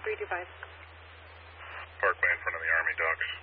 325. Parkway in front of the Army docks.